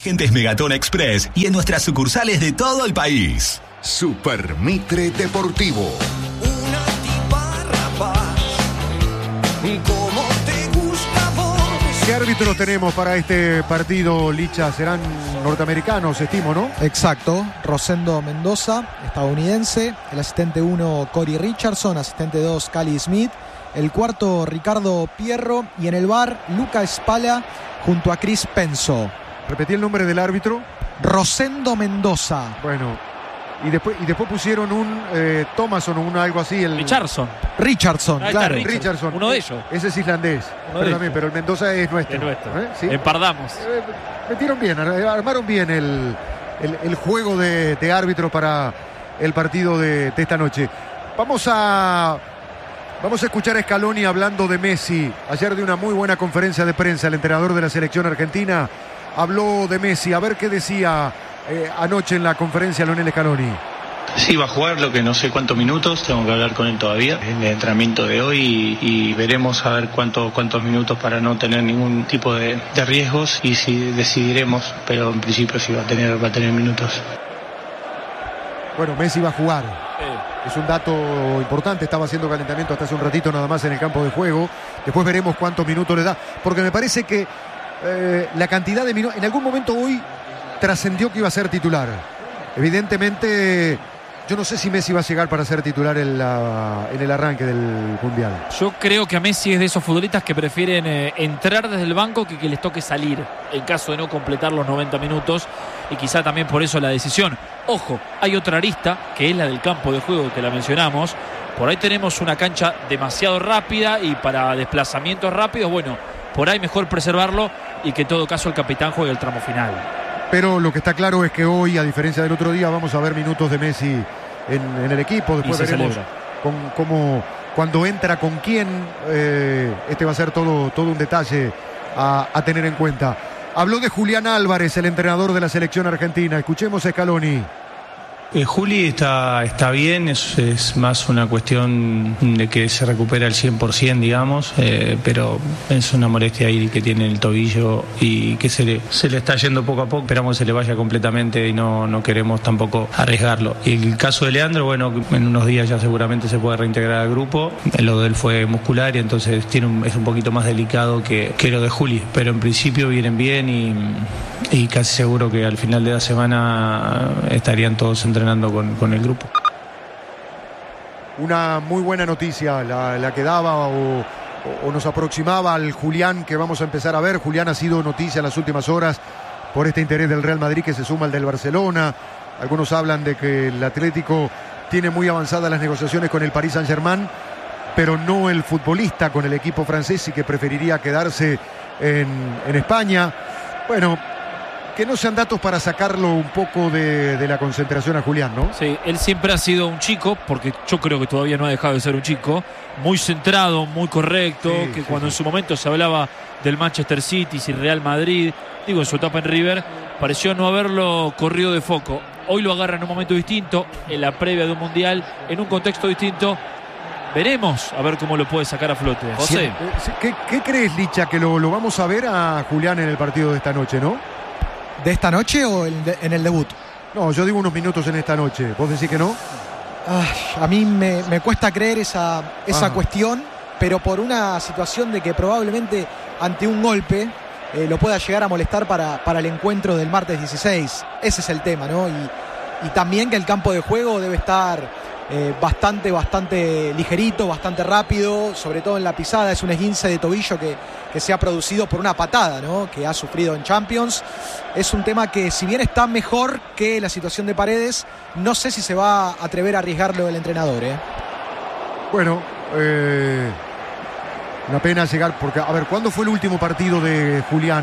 agentes Megatón Express y en nuestras sucursales de todo el país. Super Mitre Deportivo. Una tipa rapaz, como te gusta a vos. ¿Qué árbitros tenemos para este partido, Licha? Serán norteamericanos, estimo, ¿no? Exacto. Rosendo Mendoza, estadounidense. El asistente 1, Corey Richardson. Asistente 2, Cali Smith. El cuarto, Ricardo Pierro. Y en el VAR, Luca Spala junto a Chris Penso. Repetí el nombre del árbitro. Rosendo Mendoza. Bueno, y después pusieron un Thomason o un algo así. Richardson, claro. Richardson. Uno de ellos. Ese es islandés. Pero el Mendoza es nuestro. Es nuestro. ¿Sí? Empardamos. Metieron bien, armaron bien el juego de árbitro para el partido de esta noche. Vamos a escuchar a Scaloni hablando de Messi. Ayer de una muy buena conferencia de prensa, el entrenador de la selección argentina habló de Messi. A ver qué decía anoche en la conferencia Lionel Scaloni. Sí, va a jugar, lo que no sé cuántos minutos, tengo que hablar con él todavía en el entrenamiento de hoy y veremos a ver cuántos minutos para no tener ningún tipo de riesgos y si decidiremos, pero en principio sí va a tener minutos. Bueno, Messi va a jugar. Es un dato importante, estaba haciendo calentamiento hasta hace un ratito nada más en el campo de juego. Después veremos cuántos minutos le da, porque me parece que la cantidad de minutos, en algún momento hoy trascendió que iba a ser titular. Evidentemente, yo no sé si Messi va a llegar para ser titular en el arranque del Mundial. Yo creo que a Messi es de esos futbolistas que prefieren entrar desde el banco que les toque salir en caso de no completar los 90 minutos y quizá también por eso la decisión. Ojo, hay otra arista que es la del campo de juego que la mencionamos. Por ahí tenemos una cancha demasiado rápida y para desplazamientos rápidos, bueno, por ahí mejor preservarlo y que en todo caso el capitán juegue el tramo final. Pero lo que está claro es que hoy, a diferencia del otro día, vamos a ver minutos de Messi en el equipo. Después veremos cuando entra con quién. Este va a ser todo un detalle a tener en cuenta. Habló de Julián Álvarez, el entrenador de la selección argentina. Escuchemos a Scaloni. Juli está bien, es más una cuestión de que se recupera al 100%, digamos, pero es una molestia ahí que tiene el tobillo y que se le está yendo poco a poco. Esperamos que se le vaya completamente y no queremos tampoco arriesgarlo. Y el caso de Leandro, bueno, en unos días ya seguramente se puede reintegrar al grupo. Lo de él fue muscular y entonces es un poquito más delicado que lo de Juli, pero en principio vienen bien y casi seguro que al final de la semana estarían todos entrenando con el grupo. Una muy buena noticia la que daba o nos aproximaba al Julián que vamos a empezar a ver. Julián ha sido noticia en las últimas horas por este interés del Real Madrid que se suma al del Barcelona. Algunos hablan de que el Atlético tiene muy avanzadas las negociaciones con el Paris Saint-Germain, pero no el futbolista con el equipo francés y que preferiría quedarse en España. Bueno, que no sean datos para sacarlo un poco de la concentración a Julián, ¿no? Sí, él siempre ha sido un chico, porque yo creo que todavía no ha dejado de ser un chico, muy centrado, muy correcto, cuando en su momento se hablaba del Manchester City y Real Madrid, en su etapa en River, pareció no haberlo corrido de foco. Hoy lo agarra en un momento distinto, en la previa de un Mundial, en un contexto distinto. Veremos a ver cómo lo puede sacar a flote. José. ¿Qué crees, Licha, que lo vamos a ver a Julián en el partido de esta noche, no? ¿De esta noche o en el debut? No, yo digo unos minutos en esta noche. ¿Vos decís que no? A mí me cuesta creer esa cuestión, pero por una situación de que probablemente ante un golpe lo pueda llegar a molestar para el encuentro del martes 16. Ese es el tema, ¿no? Y también que el campo de juego debe estar bastante ligerito, bastante rápido, sobre todo en la pisada. Es un esguince de tobillo que se ha producido por una patada, ¿no? Que ha sufrido en Champions. Es un tema que, si bien está mejor que la situación de Paredes, no sé si se va a atrever a arriesgarlo el entrenador, Bueno, una pena llegar, porque, a ver, ¿cuándo fue el último partido de Julián?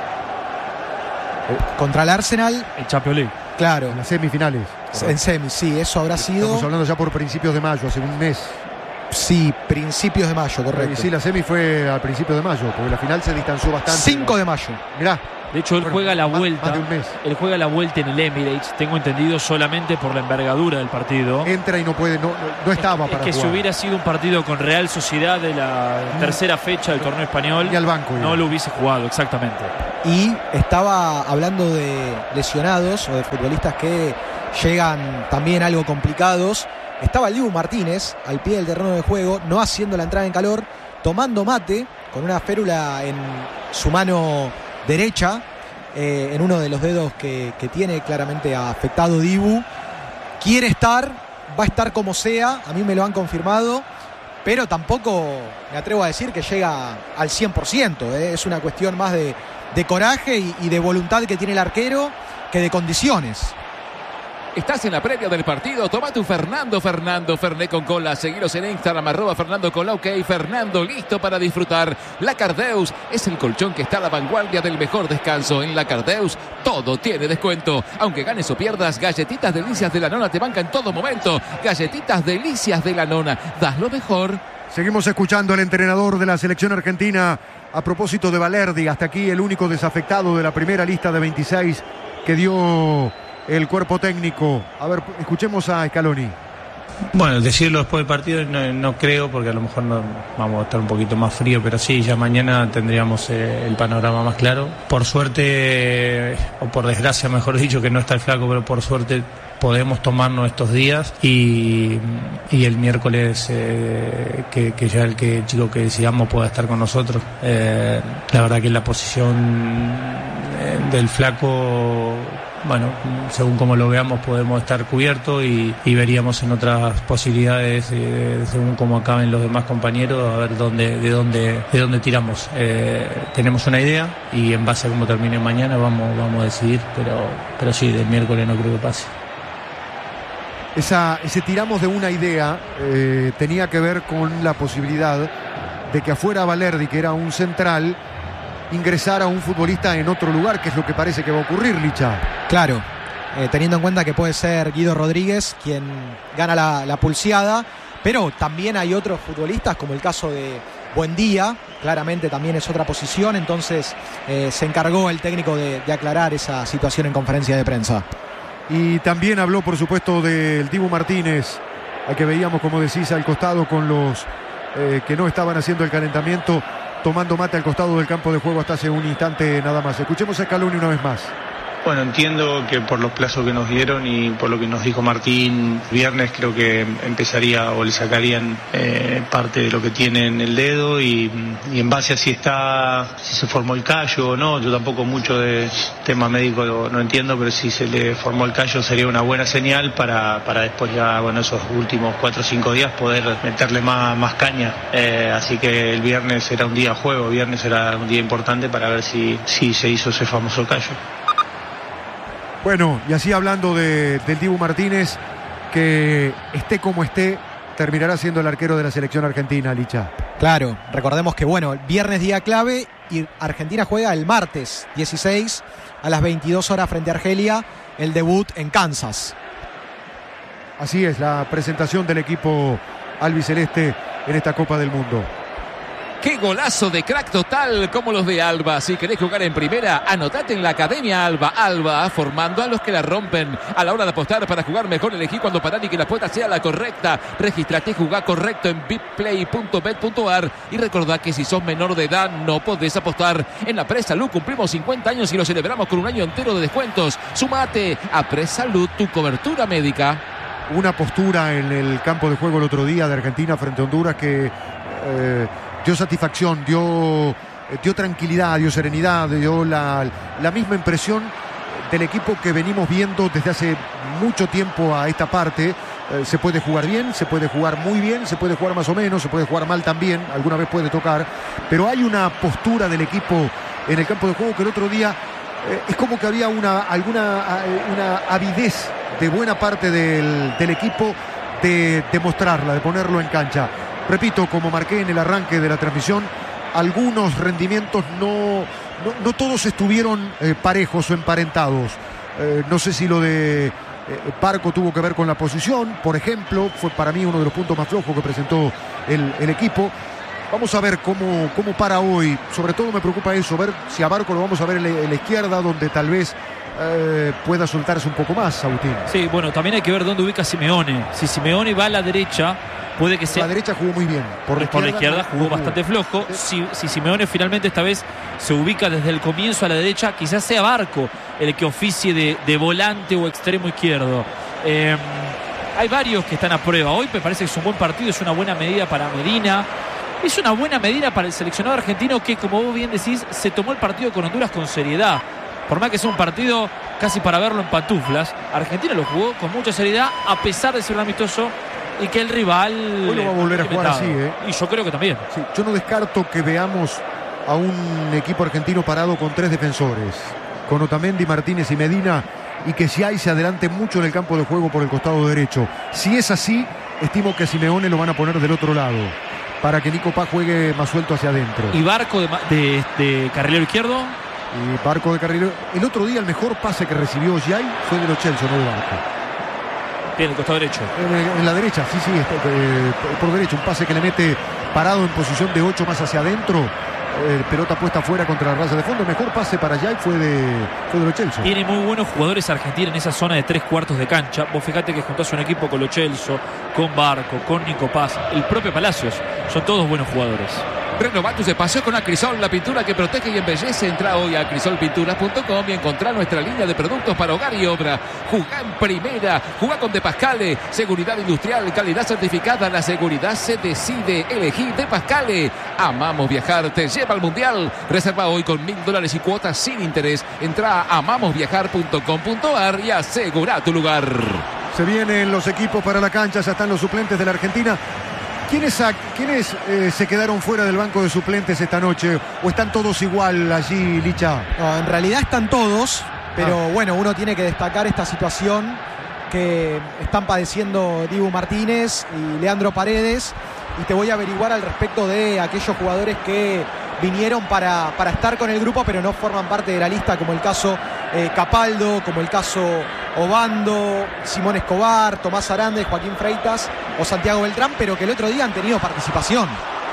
Contra el Arsenal. El Champions League. Claro. En las semifinales. En semis, sí, eso habrá sido. Estamos hablando ya por principios de mayo, hace un mes. Sí, principios de mayo, correcto. Y sí, la semi fue a principios de mayo, porque la final se distanció bastante. 5 de mayo. Mirá, De hecho, él juega la vuelta. Más de un mes. Él juega la vuelta en el Emirates, tengo entendido, solamente por la envergadura del partido. Entra y no puede, no estaba para que jugar. si hubiera sido un partido con Real Sociedad de la tercera fecha del torneo español, y al banco, no lo hubiese jugado, exactamente. Y estaba hablando de lesionados o de futbolistas que llegan también algo complicados. Estaba el Dibu Martínez al pie del terreno de juego, no haciendo la entrada en calor, tomando mate con una férula en su mano derecha, en uno de los dedos que tiene claramente afectado Dibu. Quiere estar, va a estar como sea, a mí me lo han confirmado, pero tampoco me atrevo a decir que llega al 100%, es una cuestión más de coraje y de voluntad que tiene el arquero que de condiciones. Estás en la previa del partido, toma tu Fernando Fernet con cola, seguiros en Instagram, @Fernando Cola, ok, Fernando listo para disfrutar. La Cardeus es el colchón que está a la vanguardia del mejor descanso. En la Cardeus todo tiene descuento, aunque ganes o pierdas, galletitas delicias de la nona te banca en todo momento. Galletitas delicias de la nona, das lo mejor. Seguimos escuchando al entrenador de la selección argentina a propósito de Valerdi, hasta aquí el único desafectado de la primera lista de 26 que dio el cuerpo técnico. A ver, escuchemos a Scaloni. Bueno, decirlo después del partido no creo, porque a lo mejor vamos a estar un poquito más frío, pero sí, ya mañana tendríamos el panorama más claro. Por suerte, o por desgracia mejor dicho, que no está el flaco, pero por suerte podemos tomarnos estos días y el miércoles que ya el chico que decidamos pueda estar con nosotros. La verdad que la posición del flaco, bueno, según como lo veamos podemos estar cubiertos y veríamos en otras posibilidades según cómo acaben los demás compañeros, a ver de dónde tiramos. Tenemos una idea y en base a cómo termine mañana vamos a decidir, pero sí, del miércoles no creo que pase. Ese tiramos de una idea tenía que ver con la posibilidad de que afuera Valerdi, que era un central, ingresara un futbolista en otro lugar, que es lo que parece que va a ocurrir, Licha. Claro, teniendo en cuenta que puede ser Guido Rodríguez quien gana la pulseada, pero también hay otros futbolistas, como el caso de Buendía, claramente también es otra posición, entonces se encargó el técnico de aclarar esa situación en conferencia de prensa. Y también habló, por supuesto, del Dibu Martínez, al que veíamos, como decís, al costado con los que no estaban haciendo el calentamiento, tomando mate al costado del campo de juego hasta hace un instante nada más. Escuchemos a Scaloni una vez más. Bueno, entiendo que por los plazos que nos dieron y por lo que nos dijo Martín, viernes creo que empezaría o le sacarían parte de lo que tiene en el dedo y en base a si se formó el callo o no. Yo tampoco mucho de tema médico no entiendo, pero si se le formó el callo sería una buena señal para después ya, bueno, esos últimos 4 o 5 días poder meterle más caña. Así que el viernes era un día juego, viernes era un día importante para ver si se hizo ese famoso callo. Bueno, y así hablando del Dibu Martínez, que esté como esté, terminará siendo el arquero de la selección argentina, Licha. Claro, recordemos que, bueno, el viernes día clave y Argentina juega el martes 16 a las 22 horas frente a Argelia, el debut en Kansas. Así es, la presentación del equipo albiceleste en esta Copa del Mundo. ¡Qué golazo de crack total como los de Alba! Si querés jugar en primera, anotate en la Academia Alba. Alba, formando a los que la rompen. A la hora de apostar para jugar mejor, elegí cuando parar y que la apuesta sea la correcta. Registrate y jugá correcto en bitplay.bet.ar. Y recordá que si sos menor de edad no podés apostar. En la Presalud cumplimos 50 años y lo celebramos con un año entero de descuentos. Sumate a Presalud, tu cobertura médica. Una postura en el campo de juego el otro día de Argentina frente a Honduras que dio satisfacción, dio tranquilidad, dio serenidad, dio la misma impresión del equipo que venimos viendo desde hace mucho tiempo a esta parte. Se puede jugar bien, se puede jugar muy bien, se puede jugar más o menos, se puede jugar mal también, alguna vez puede tocar, pero hay una postura del equipo en el campo de juego que el otro día es como que había una avidez de buena parte del equipo de mostrarla, de ponerlo en cancha. Repito, como marqué en el arranque de la transmisión, algunos rendimientos no todos estuvieron parejos o emparentados. No sé si lo de Parco tuvo que ver con la posición, por ejemplo, fue para mí uno de los puntos más flojos que presentó el equipo. Vamos a ver cómo para hoy. Sobre todo me preocupa eso, ver si a Barco lo vamos a ver en la izquierda, donde tal vez pueda soltarse un poco más, Agustín. Sí, bueno, también hay que ver dónde ubica Simeone. Si Simeone va a la derecha, puede que sea... La derecha jugó muy bien. Por la izquierda jugó bastante flojo. Si Simeone finalmente esta vez se ubica desde el comienzo a la derecha, quizás sea Barco el que oficie de volante o extremo izquierdo. Hay varios que están a prueba. Hoy me parece que es un buen partido, es una buena medida para Medina. Es una buena medida para el seleccionado argentino que, como vos bien decís, se tomó el partido con Honduras con seriedad. Por más que sea un partido casi para verlo en pantuflas, Argentina lo jugó con mucha seriedad, a pesar de ser un amistoso y que el rival... Hoy lo va a volver a jugar así, ¿eh? Y yo creo que también. Sí, yo no descarto que veamos a un equipo argentino parado con 3 defensores, con Otamendi, Martínez y Medina, y que Giai se adelante mucho en el campo de juego por el costado derecho. Si es así, estimo que a Simeone lo van a poner del otro lado, para que Nico Paz juegue más suelto hacia adentro. ¿Y Barco de carrilero izquierdo? Y Barco de carrilero. El otro día el mejor pase que recibió Giai fue de Lo Celso, no de Barco. Bien, el costado derecho. En la derecha, sí, por derecho. Un pase que le mete parado en posición de 8 más hacia adentro. Pelota puesta fuera contra la raya de fondo. El mejor pase para Giai fue de Lo Celso. Tiene muy buenos jugadores argentinos en esa zona de 3/4 de cancha. Vos fijate que juntás un equipo con Lo Celso, con Barco, con Nico Paz, el propio Palacios. Son todos buenos jugadores. Renová tu espacio con Acrisol, la pintura que protege y embellece. Entra hoy a acrisolpinturas.com y encontrá nuestra línea de productos para hogar y obra. Jugá en primera, jugá con De Pascale. Seguridad industrial, calidad certificada. La seguridad se decide. Elegí De Pascale. Amamos viajar, te lleva al mundial. Reserva hoy con $1.000 y cuotas sin interés. Entra a amamosviajar.com.ar y asegura tu lugar. Se vienen los equipos para la cancha, ya están los suplentes de la Argentina. ¿Quiénes se quedaron fuera del banco de suplentes esta noche? ¿O están todos igual allí, Licha? No, en realidad están todos, pero bueno, uno tiene que destacar esta situación que están padeciendo Dibu Martínez y Leandro Paredes. Y te voy a averiguar al respecto de aquellos jugadores que vinieron para estar con el grupo, pero no forman parte de la lista, como el caso Capaldo, como el caso Obando, Simón Escobar, Tomás Arandes, Joaquín Freitas o Santiago Beltrán, pero que el otro día han tenido participación.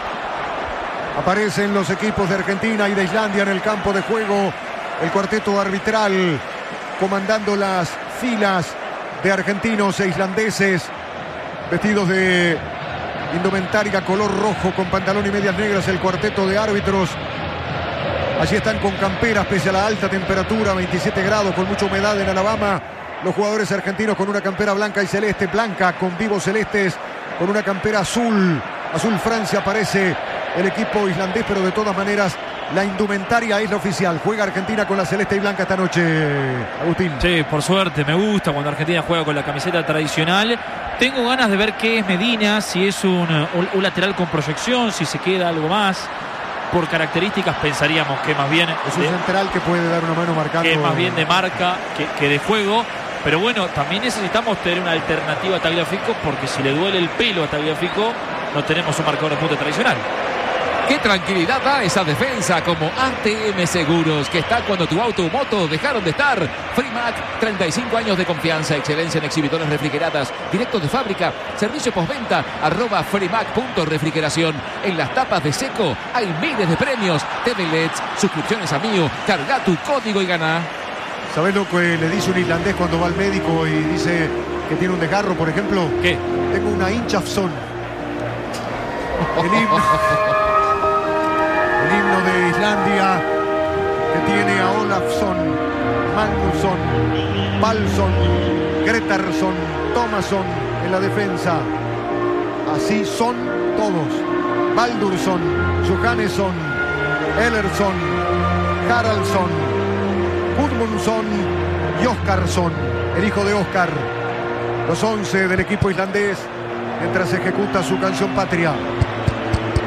Aparecen los equipos de Argentina y de Islandia en el campo de juego. El cuarteto arbitral comandando las filas de argentinos e islandeses, vestidos de indumentaria color rojo con pantalón y medias negras. El cuarteto de árbitros allí están con camperas pese a la alta temperatura, 27 grados, con mucha humedad en Alabama. Los jugadores argentinos con una campera blanca y celeste, blanca con vivos celestes, con una campera azul Francia. Aparece el equipo islandés, pero de todas maneras la indumentaria es la oficial. Juega Argentina con la celeste y blanca esta noche, Agustín. Sí, por suerte, me gusta cuando Argentina juega con la camiseta tradicional. Tengo ganas de ver qué es Medina, si es un lateral con proyección, si se queda algo más. Por características pensaríamos que más bien es un central que puede dar una mano marcando. Que es más bien de marca que de juego. Pero bueno, también necesitamos tener una alternativa a Tagliafico, porque si le duele el pelo a Tagliafico, no tenemos un marcador de punta tradicional. Qué tranquilidad da esa defensa como ATM Seguros, que está cuando tu auto o moto dejaron de estar. Frimac, 35 años de confianza, excelencia en exhibidores refrigeradas, directos de fábrica, servicio postventa, @frimac.refrigeración. En las tapas de seco hay miles de premios, TV LEDs, suscripciones a Mío, carga tu código y gana. ¿Sabés lo que le dice un islandés cuando va al médico y dice que tiene un desgarro, por ejemplo? ¿Qué? Tengo una hinchazón. El himno de Islandia, que tiene a Olafsson, Magnusson, Palsson, Gretarsson, Thomasson en la defensa. Así son todos. Baldursson, Johannesson, Ellersson, Haraldsson, Gudmundsson y Óskarsson, el hijo de Óscar. Los 11 del equipo islandés mientras ejecuta su canción patria.